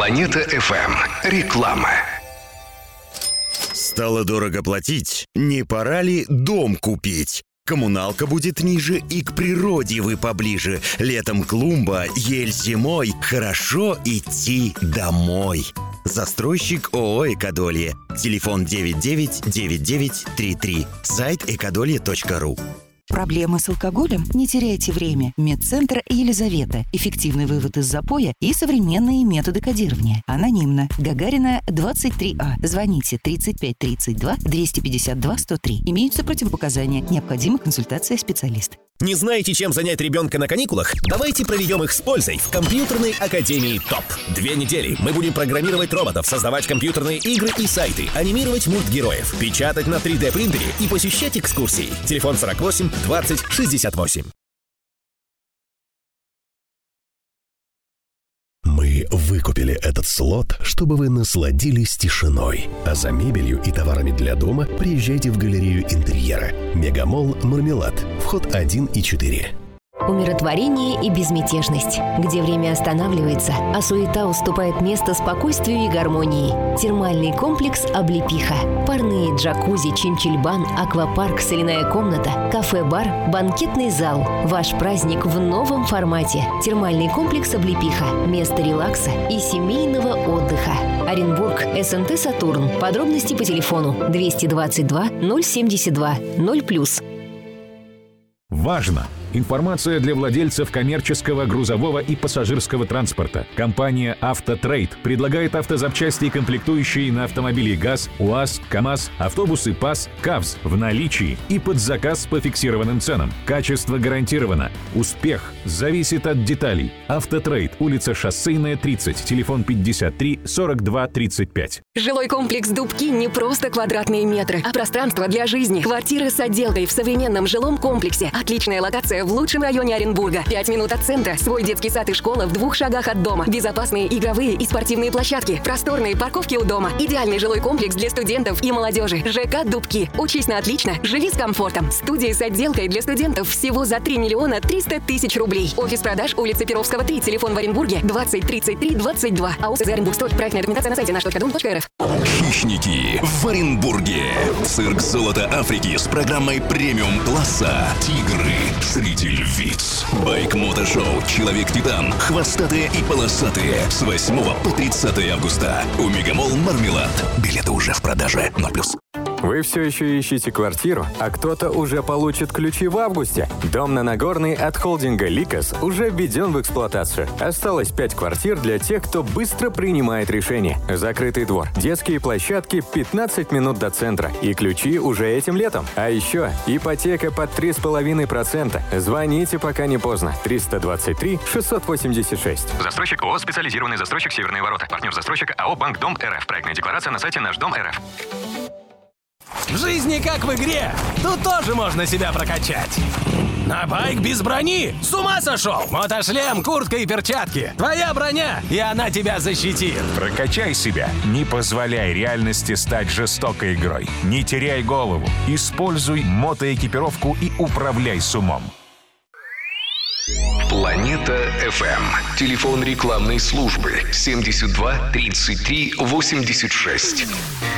Планета FM. Реклама. Стало дорого платить? Не пора ли дом купить? Коммуналка будет ниже, и к природе вы поближе. Летом клумба, ель зимой. Хорошо идти домой. Застройщик ООО «Экодолье». Телефон 999933. Сайт экодолье.ру. Проблемы с алкоголем? Не теряйте время. Медцентр Елизавета. Эффективный вывод из запоя и современные методы кодирования. Анонимно. Гагарина, 23А. Звоните 35 32 252 103. Имеются противопоказания. Необходима консультация специалиста. Не знаете, чем занять ребенка на каникулах? Давайте проведем их с пользой в компьютерной академии ТОП. 2 недели мы будем программировать роботов, создавать компьютерные игры и сайты, анимировать мультгероев, печатать на 3D-принтере и посещать экскурсии. Телефон 48 20 68. Мы выкупили этот слот, чтобы вы насладились тишиной. А за мебелью и товарами для дома приезжайте в галерею интерьера. Мегамолл «Мармелад». Вход 1 и 4. Умиротворение и безмятежность, где время останавливается, а суета уступает место спокойствию и гармонии. Термальный комплекс «Облепиха». Парные джакузи, чинчильбан, аквапарк, соляная комната, кафе-бар, банкетный зал. Ваш праздник в новом формате. Термальный комплекс «Облепиха». Место релакса и семейного отдыха. Оренбург, СНТ «Сатурн». Подробности по телефону 222 072 0+. Важно! Информация для владельцев коммерческого, грузового и пассажирского транспорта. Компания «Автотрейд» предлагает автозапчасти и комплектующие на автомобили ГАЗ, УАЗ, КАМАЗ, автобусы ПАЗ, КАВЗ в наличии и под заказ по фиксированным ценам. Качество гарантировано. Успех зависит от деталей. «Автотрейд», улица Шоссейная, 30, телефон 53 42 35. Жилой комплекс «Дубки» не просто квадратные метры, а пространство для жизни. Квартиры с отделкой в современном жилом комплексе. Отличная локация в лучшем районе Оренбурга. 5 минут от центра. Свой детский сад и школа в 2 шагах от дома. Безопасные игровые и спортивные площадки. Просторные парковки у дома. Идеальный жилой комплекс для студентов и молодежи. ЖК «Дубки». Учись на отлично. Живи с комфортом. Студии с отделкой для студентов всего за 3 миллиона 300 тысяч рублей. Офис продаж, улица Перовского, 3. Телефон в Оренбурге 20 33 22. АОС Оренбургстор. Проектная документация на сайте наш.дом.рф. Хищники в Оренбурге. Цирк «Золото Африки» с программой премиум-класса. Тигры среди львиц. Байк-мотошоу «Человек-титан». Хвостатые и полосатые. С 8 по 30 августа. У Мегамолл «Мармелад». Билеты уже в продаже. 0+. Вы все еще ищете квартиру, а кто-то уже получит ключи в августе? Дом на Нагорной от холдинга «Ликос» уже введен в эксплуатацию. Осталось 5 квартир для тех, кто быстро принимает решения. Закрытый двор, детские площадки, 15 минут до центра. И ключи уже этим летом. А еще ипотека под 3,5%. Звоните, пока не поздно. 323 686. Застройщик ООО «Специализированный застройщик Северные ворота». Партнер застройщика АО «Банк Дом РФ». Проектная декларация на сайте «Наш Дом РФ». В жизни как в игре. Тут тоже можно себя прокачать. На байк без брони? С ума сошел? Мотошлем, куртка и перчатки. Твоя броня, и она тебя защитит. Прокачай себя. Не позволяй реальности стать жестокой игрой. Не теряй голову. Используй мотоэкипировку и управляй с умом. Планета FM. Телефон рекламной службы 72 33 86.